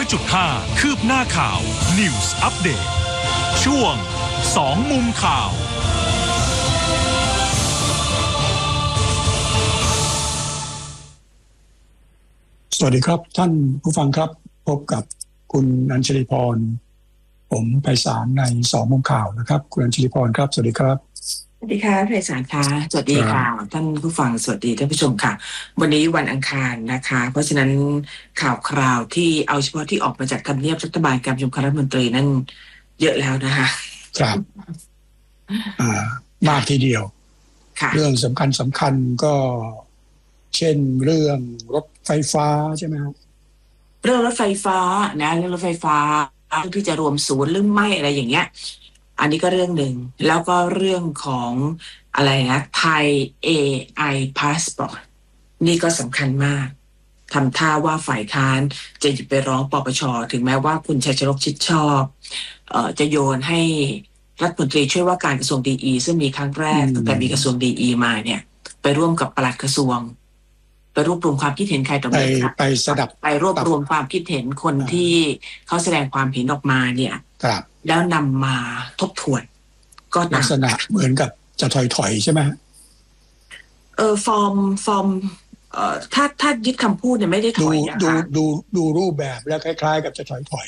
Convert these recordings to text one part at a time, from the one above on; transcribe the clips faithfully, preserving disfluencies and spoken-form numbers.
อยจุดห้า คืบหน้าข่าว News Update ช่วงสองมุมข่าวสวัสดีครับท่านผู้ฟังครับพบกับคุณอัญชลีพรผมไพศาลในสองมุมข่าวนะครับคุณอัญชลีพรครับสวัสดีครับสวัสดีค่ะไพศาลค่ะสวัสดีค่ะท่านผู้ฟังสวัสดีท่านผู้ชมค่ะวันนี้วันอังคารนะคะเพราะฉะนั้นข่าวคราวที่เอาเฉพาะที่ออกมาจากทำเนียบรัฐบาลการประชุมคณะรัฐมนตรีนั่นเยอะแล้วนะคะครับอ่ามากทีเดียวเรื่องสำคัญสำคัญก็เช่นเรื่องรถไฟฟ้าใช่ไหมครับเรื่องรถไฟฟ้านะเรื่องรถไฟฟ้าที่จะรวมศูนย์หรือไม่อะไรอย่างเงี้ยอันนี้ก็เรื่องหนึ่งแล้วก็เรื่องของอะไรนะไทย เอ ไอ Passport นี่ก็สำคัญมากทำท่าว่าฝ่ายค้านจะหยิบไปร้องปปช.ถึงแม้ว่าคุณชัยชนกชิดชอบเอ่อจะโยนให้รัฐมนตรีช่วยว่าการกระทรวงดีอีซึ่งมีครั้งแรกตั้งแต่มีกระทรวงดีอีมาเนี่ยไปร่วมกับปลัดกระทรวงไปรวบรวมความคิดเห็นใครต่อใครไปสดับไปรวบรวมความคิดเห็นคนที่เขาแสดงความเห็นออกมาเนี่ยแล้วนำมาทบทวนก็ลักษณะเหมือนกับจะถอยๆใช่ไหมเออฟอร์มฟอร์มเอ่อถ้าถ้ายึดคำพูดเนี่ยไม่ได้ถอยนะคะดูดูดูรูปแบบแล้วคล้ายๆกับจะถอย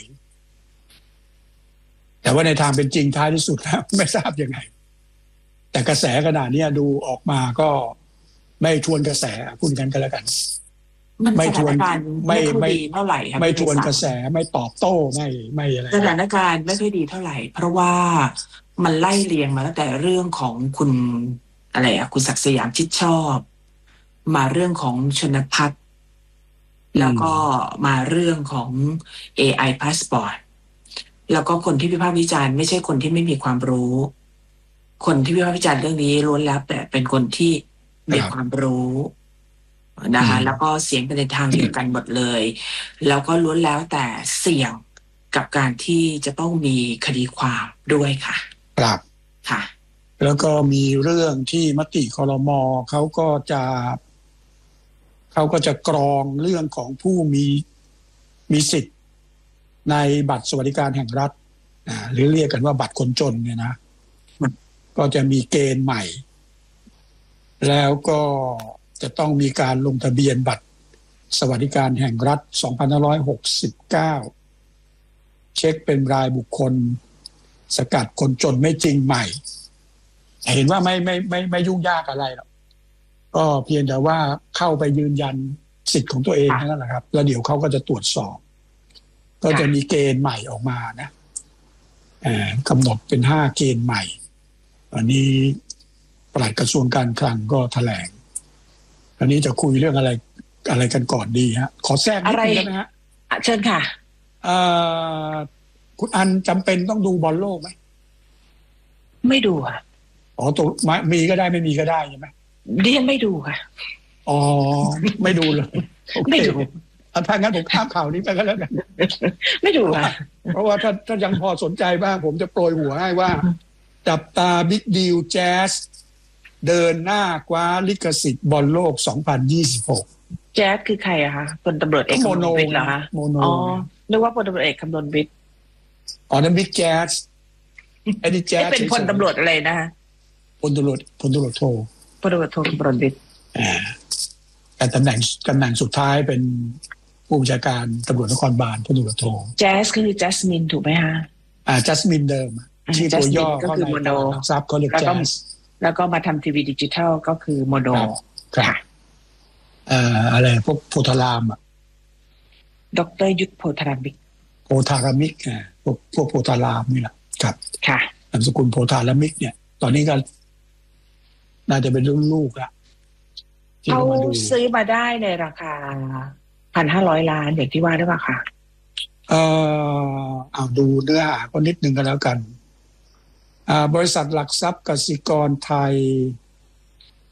ๆแต่ว่าในทางเป็นจริงท้ายที่สุดแล้วไม่ทราบยังไงแต่กระแสขนาดนี้ดูออกมาก็ไม่ทวนกระแสพูดกันก็แล้วกันไม่ทวนไม่ไม่ดีเท่าไหร่ไม่ทวนกระแสไม่ตอบโต้ไม่ไม่อะไรสถานการณ์ไม่ค่อยดีเท่าไหร่เพราะว่ามันไล่เรียงมาตั้งแต่เรื่องของคุณอะไรอะคุณศักดิ์สยามชิดชอบมาเรื่องของชนภัทรแล้วก็มาเรื่องของ เอ ไอ Passport แล้วก็คนที่วิพากษ์วิจารณ์ไม่ใช่คนที่ไม่มีความรู้คนที่วิพากษ์วิจารณ์เรื่องนี้ล้วนแล้วแต่เป็นคนที่มีความรู้นะคะแล้วก็เสียงเป็นในทางเดียวกันหมดเลยแล้วก็ล้วนแล้วแต่เสี่ยงกับการที่จะต้องมีคดีความด้วยค่ะครับค่ะแล้วก็มีเรื่องที่มติครม.เขาก็จะเขาก็จะกรองเรื่องของผู้มีมีสิทธิ์ในบัตรสวัสดิการแห่งรัฐหรือเรียกกันว่าบัตรคนจนเนี่ยนะก็จะมีเกณฑ์ใหม่แล้วก็จะต้องมีการลงทะเบียนบัตรสวัสดิการแห่งรัฐสองพันห้าร้อยหกสิบเก้าเช็คเป็นรายบุคคลสกัดคนจนไม่จริงใหม่เห็นว่าไม่ไม่ไม่ไม่ยุ่งยากอะไรหรอกก็เพียงแต่ว่าเข้าไปยืนยันสิทธิ์ของตัวเองนั่นแหละครับแล้วเดี๋ยวเขาก็จะตรวจสอบก็จะมีเกณฑ์ใหม่ออกมานะกำหนดเป็นห้าเกณฑ์ใหม่อันนี้ปลัดกระทรวงการคลังก็แถลงอันนี้จะคุยเรื่องอะไรอะไรกันก่อนดีฮะขอแทรกนิดนึงได้ไหมฮะเชิญค่ะคุณอันจำเป็นต้องดูบอลโลกไหมไม่ดูค่ะอ๋อตัวมีก็ได้ไม่มีก็ได้ใช่ไหมดิฉันไม่ดูค่ะอ๋อไม่ดูเลยไม่ดูถ้างั้นผมข้ามข่าวนี้ไปก็แล้วกันไม่ดูค่ะเพราะว่าถ้าถ้ายังพอสนใจบ้างผมจะโปรยหัวให้ว่าจับตาบิ๊กดีลแจ๊สเดินหน้าคว้าลิขสิทธิ์บอลโลกสองพันยี่สิบหกแจ๊สคือใครอะคะพลตำรวจเอกคำนวณวิทย์เหรอคะอ๋อนึกว่าพลตำรวจเอกคำนวณวิทย์อ๋อนั่นบิ๊กแจ๊สไอ้นี่แจ๊สเป็นพลตำรวจอะไรนะคะพลตำรวจพลตำรวจโทพลตำรวจโทคำนวณวิทย์อ่าแต่ตำแหน่งตำแหน่งสุดท้ายเป็นผู้บัญชาการตำรวจนครบาลพลตำรวจโทแจ๊สคือจัสมินถูกไหมคะอ่าจัสมินเดิมชื่อตัวย่อก็คือโมโนซับเขาเรียกแจ๊สแล้วก็มาทำทีวีดิจิทัลก็คือโมโนค่ะเอ่ออะไรพวกโพธารามอ่ะดร.ยุทธโพธารามิกโพธารามิกอ่ะพวกพวกโพธารามนี่แหละครับค่ะนามสกุลโพธารามิกเนี่ยตอนนี้ก็น่าจะเป็นรุ่นลูกละเขาซื้อมาได้ในราคาพันห้าร้อยล้านอย่างที่ว่าหรือเปล่าคะเอ่อเอาดูเนื้อหาก็นิดนึงกันแล้วกันอ่าบริษัทหลักทรัพย์กสิกรไทย